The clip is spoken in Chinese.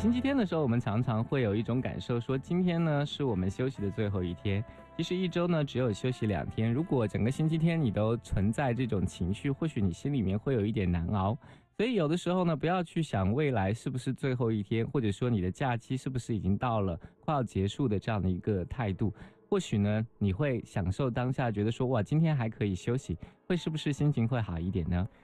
星期天的时候，我们常常会有一种感受，说今天呢是我们休息的最后一天。其实一周呢只有休息2天，如果整个星期天你都存在这种情绪，或许你心里面会有一点难熬。所以有的时候呢，不要去想未来是不是最后一天，或者说你的假期是不是已经到了快要结束的这样的一个态度。或许呢，你会享受当下，觉得说哇，今天还可以休息，是不是心情会好一点呢？